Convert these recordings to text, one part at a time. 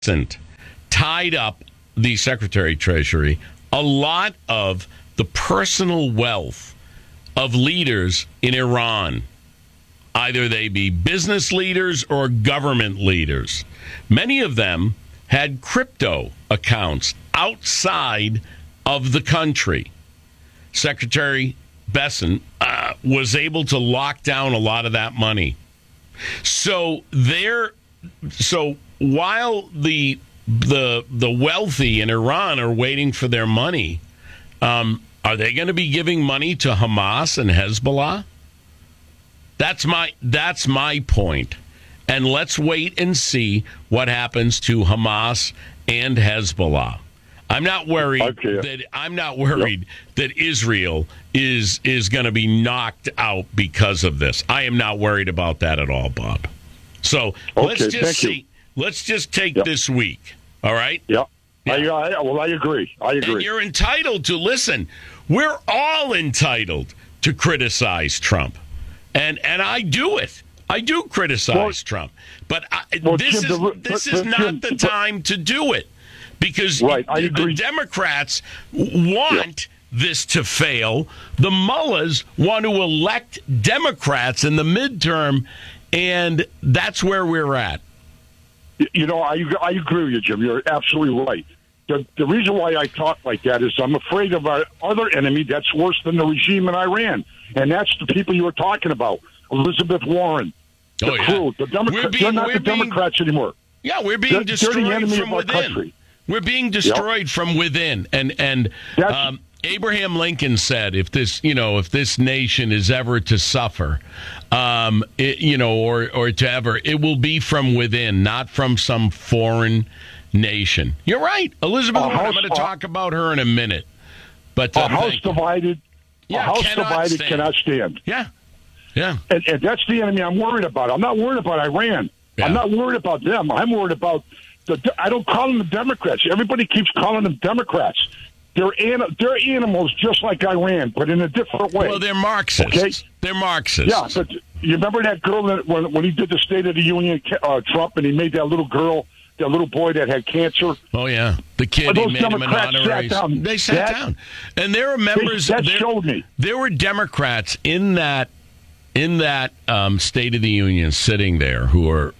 tied up, the Secretary of Treasury, a lot of the personal wealth of leaders in Iran. Either they be business leaders or government leaders. Many of them had crypto accounts outside of the country. Secretary Bessent was able to lock down a lot of that money. So while the wealthy in Iran are waiting for their money, are they going to be giving money to Hamas and Hezbollah? That's my point. And let's wait and see what happens to Hamas and Hezbollah. I'm not worried that Israel is going to be knocked out because of this. I am not worried about that at all, Bob. So let's just see. Let's just take this week. All right? Yeah. I agree. And you're entitled to listen. We're all entitled to criticize Trump. And I do it. I do criticize Trump. But this is not the time to do it. Because the Democrats want this to fail. The mullahs want to elect Democrats in the midterm, and that's where we're at. You know, I agree with you, Jim. You're absolutely right. The reason why I talk like that is I'm afraid of our other enemy that's worse than the regime in Iran, and that's the people you were talking about, Elizabeth Warren, the crew. The Democrats, they're not the Democrats anymore. Yeah, we're being destroyed from within. We're being destroyed from within, and Abraham Lincoln said, if this nation is ever to suffer, or to ever, it will be from within, not from some foreign nation. You're right, Elizabeth Warren. I'm going to talk about her in a minute. But a house divided, cannot stand. Yeah. And that's the enemy I'm worried about. I'm not worried about Iran. Yeah. I'm not worried about them. I'm worried about I don't call them the Democrats. Everybody keeps calling them Democrats. They're animals just like Iran, but in a different way. Well, they're Marxists. Okay? They're Marxists. Yeah, but you remember that girl that when he did the State of the Union, Trump, and he made that little girl, that little boy that had cancer? Oh, yeah. The kid, he made him an honorary. They sat down. And there were members. That showed me. There were Democrats in that State of the Union sitting there who are,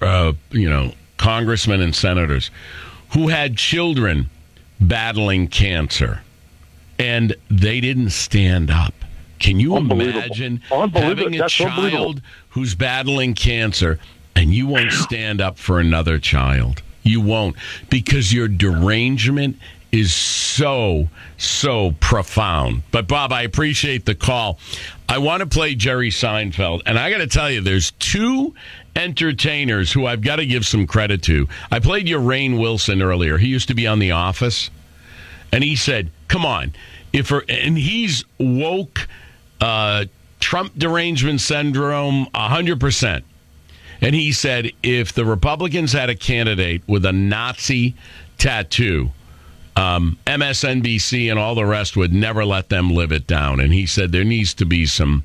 congressmen and senators who had children battling cancer, and they didn't stand up. Can you imagine having a child who's battling cancer and you won't stand up for another child? You won't, because your derangement is so profound. But, Bob, I appreciate the call. I want to play Jerry Seinfeld, and I got to tell you, there's two entertainers who I've got to give some credit to. I played you Rainn Wilson earlier. He used to be on The Office, and he said, come on, and he's woke, Trump derangement syndrome 100%. And he said, if the Republicans had a candidate with a Nazi tattoo, MSNBC and all the rest would never let them live it down. And he said there needs to be some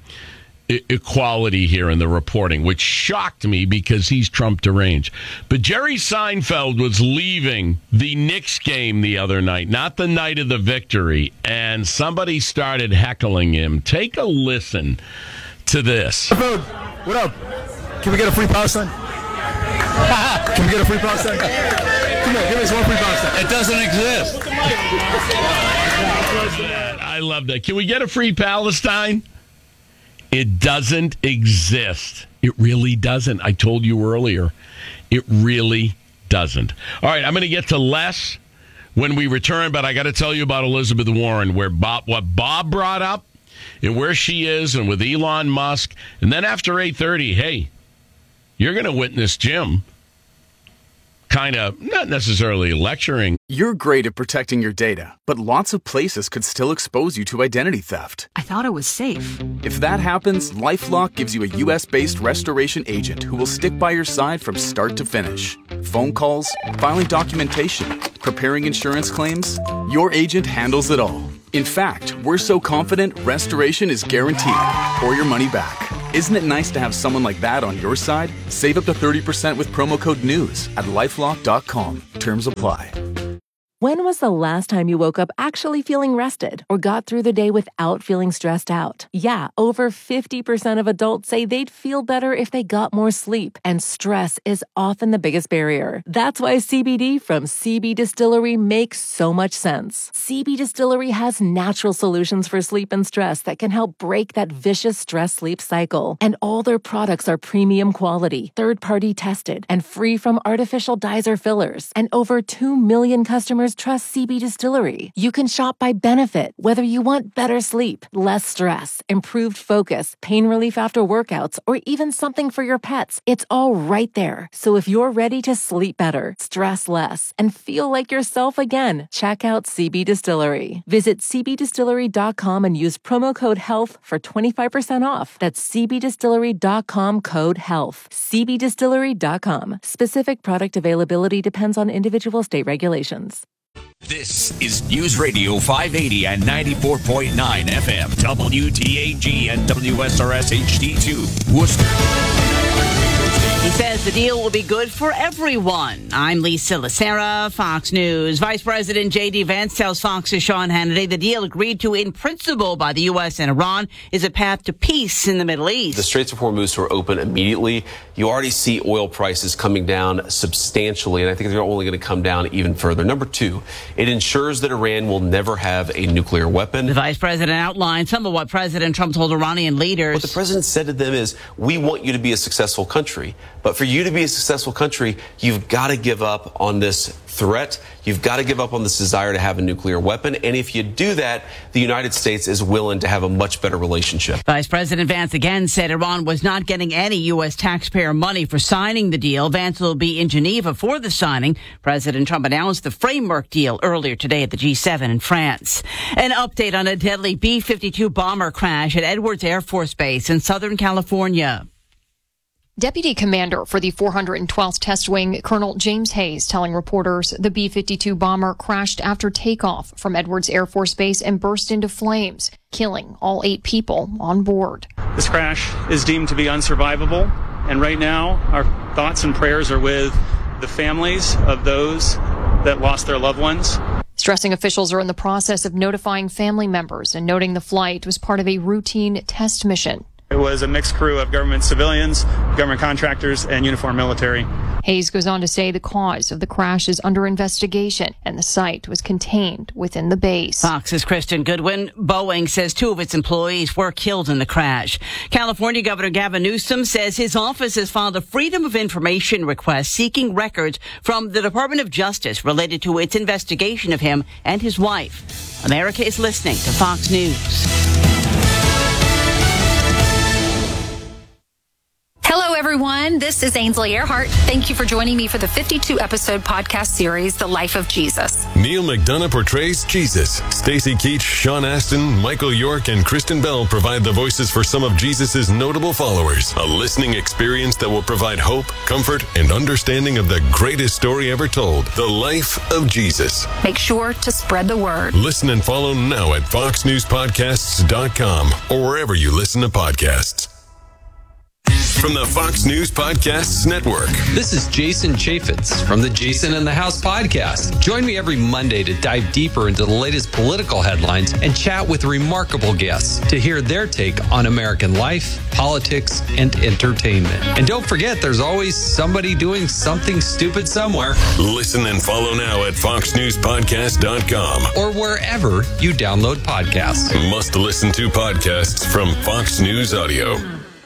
equality here in the reporting, which shocked me because he's Trump deranged. But Jerry Seinfeld was leaving the Knicks game the other night, not the night of the victory, and somebody started heckling him. Take a listen to this. What up? Can we get a free Palestine? Can we get a free Palestine? Come on, give us one free Palestine. It doesn't exist. I love that. Can we get a free Palestine? It doesn't exist. It really doesn't. I told you earlier. It really doesn't. All right, I'm going to get to less when we return, but I got to tell you about Elizabeth Warren, what Bob brought up and where she is, and with Elon Musk. And then after 8:30, hey, you're going to witness Jim kind of not necessarily lecturing. You're great at protecting your data, but lots of places could still expose you to identity theft. I thought it was safe. If that happens, LifeLock gives you a U.S.-based restoration agent who will stick by your side from start to finish. Phone calls, filing documentation, preparing insurance claims. Your agent handles it all. In fact, we're so confident restoration is guaranteed or your money back. Isn't it nice to have someone like that on your side? Save up to 30% with promo code NEWS at LifeLock.com. Terms apply. When was the last time you woke up actually feeling rested or got through the day without feeling stressed out? Yeah, over 50% of adults say they'd feel better if they got more sleep, and stress is often the biggest barrier. That's why CBD from CB Distillery makes so much sense. CB Distillery has natural solutions for sleep and stress that can help break that vicious stress-sleep cycle. And all their products are premium quality, third-party tested, and free from artificial dyes or fillers. And over 2 million customers trust CB Distillery. You can shop by benefit, whether you want better sleep, less stress, improved focus, pain relief after workouts, or even something for your pets. It's all right there. So if you're ready to sleep better, stress less, and feel like yourself again, check out CB Distillery. Visit cbdistillery.com and use promo code HEALTH for 25% off. That's cbdistillery.com, code HEALTH. cbdistillery.com. Specific product availability depends on individual state regulations. This is News Radio 580 and 94.9 FM, WTAG and WSRS HD2, Worcester. He says the deal will be good for everyone. I'm Lisa Lacera, Fox News. Vice President J.D. Vance tells Fox's Sean Hannity the deal agreed to in principle by the U.S. and Iran is a path to peace in the Middle East. The Straits of Hormuz were open immediately. You already see oil prices coming down substantially, and I think they're only going to come down even further. Number two, it ensures that Iran will never have a nuclear weapon. The vice president outlined some of what President Trump told Iranian leaders. What the president said to them is, we want you to be a successful country. But for you to be a successful country, you've got to give up on this threat. You've got to give up on this desire to have a nuclear weapon. And if you do that, the United States is willing to have a much better relationship. Vice President Vance again said Iran was not getting any U.S. taxpayer money for signing the deal. Vance will be in Geneva for the signing. President Trump announced the framework deal earlier today at the G7 in France. An update on a deadly B-52 bomber crash at Edwards Air Force Base in Southern California. Deputy Commander for the 412th Test Wing, Colonel James Hayes, telling reporters the B-52 bomber crashed after takeoff from Edwards Air Force Base and burst into flames, killing all 8 people on board. This crash is deemed to be unsurvivable, and right now our thoughts and prayers are with the families of those that lost their loved ones. Stressing officials are in the process of notifying family members and noting the flight was part of a routine test mission. It was a mixed crew of government civilians, government contractors, and uniformed military. Hayes goes on to say the cause of the crash is under investigation and the site was contained within the base. Fox's Kristen Goodwin. Boeing says 2 of its employees were killed in the crash. California Governor Gavin Newsom says his office has filed a Freedom of Information request seeking records from the Department of Justice related to its investigation of him and his wife. America is listening to Fox News. Hello, everyone. This is Ainsley Earhart. Thank you for joining me for the 52-episode podcast series, The Life of Jesus. Neil McDonough portrays Jesus. Stacey Keach, Sean Astin, Michael York, and Kristen Bell provide the voices for some of Jesus' notable followers. A listening experience that will provide hope, comfort, and understanding of the greatest story ever told, The Life of Jesus. Make sure to spread the word. Listen and follow now at foxnewspodcasts.com or wherever you listen to podcasts. From the Fox News Podcasts Network. This is Jason Chaffetz from the Jason in the House podcast. Join me every Monday to dive deeper into the latest political headlines and chat with remarkable guests to hear their take on American life, politics, and entertainment. And don't forget, there's always somebody doing something stupid somewhere. Listen and follow now at foxnewspodcast.com or wherever you download podcasts. Must listen to podcasts from Fox News Audio.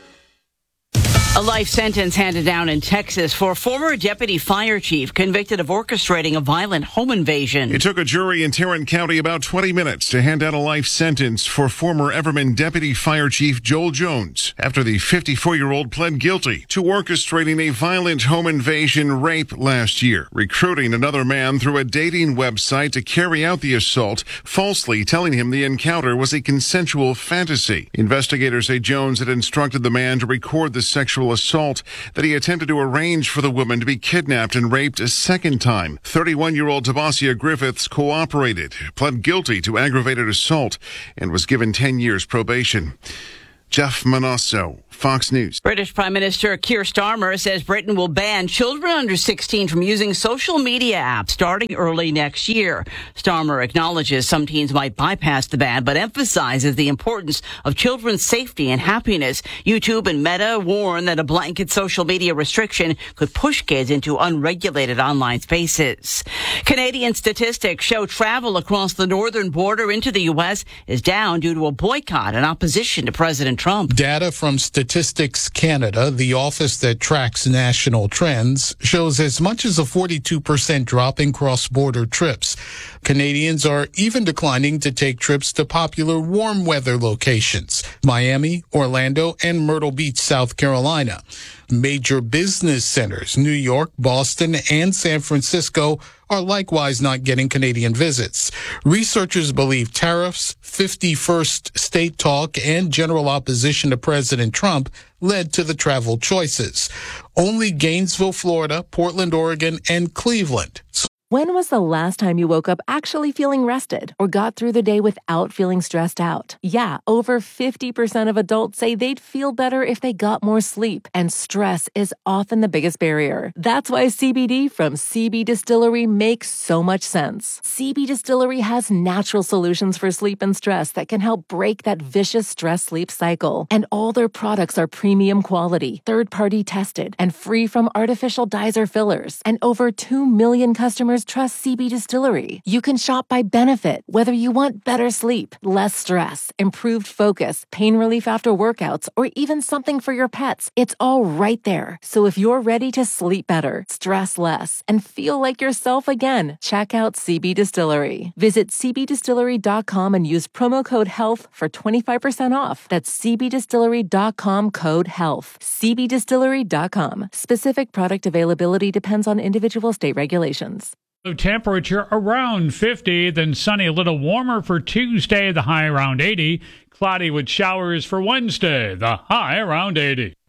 A life sentence handed down in Texas for a former deputy fire chief convicted of orchestrating a violent home invasion. It took a jury in Tarrant County about 20 minutes to hand down a life sentence for former Everman deputy fire chief Joel Jones after the 54-year-old pled guilty to orchestrating a violent home invasion rape last year, recruiting another man through a dating website to carry out the assault, falsely telling him the encounter was a consensual fantasy. Investigators say Jones had instructed the man to record the sexual assault, that he attempted to arrange for the woman to be kidnapped and raped a second time. 31-year-old Tabasia Griffiths cooperated, pled guilty to aggravated assault, and was given 10 years probation. Jeff Manasso, Fox News. British Prime Minister Keir Starmer says Britain will ban children under 16 from using social media apps starting early next year. Starmer acknowledges some teens might bypass the ban, but emphasizes the importance of children's safety and happiness. YouTube and Meta warn that a blanket social media restriction could push kids into unregulated online spaces. Canadian statistics show travel across the northern border into the U.S. is down due to a boycott in opposition to President Trump. Data from Statistics Canada, the office that tracks national trends, shows as much as a 42% drop in cross-border trips. Canadians are even declining to take trips to popular warm weather locations, Miami, Orlando, and Myrtle Beach, South Carolina. Major business centers, New York, Boston, and San Francisco, are likewise not getting Canadian visits. Researchers believe tariffs, 51st state talk, and general opposition to President Trump led to the travel choices. Only Gainesville, Florida, Portland, Oregon, and Cleveland. When was the last time you woke up actually feeling rested or got through the day without feeling stressed out? Yeah, over 50% of adults say they'd feel better if they got more sleep, and stress is often the biggest barrier. That's why CBD from CB Distillery makes so much sense. CB Distillery has natural solutions for sleep and stress that can help break that vicious stress-sleep cycle. And all their products are premium quality, third-party tested, and free from artificial dyes or fillers. And over 2 million customers trust CB Distillery. You can shop by benefit, whether you want better sleep, less stress, improved focus, pain relief after workouts, or even something for your pets. It's all right there. So if you're ready to sleep better, stress less, and feel like yourself again, check out CB Distillery. Visit cbdistillery.com and use promo code HEALTH for 25% off. That's cbdistillery.com, code HEALTH. cbdistillery.com. Specific product availability depends on individual state regulations. Temperature around 50, then sunny, a little warmer for Tuesday, the high around 80. Cloudy with showers for Wednesday, the high around 80.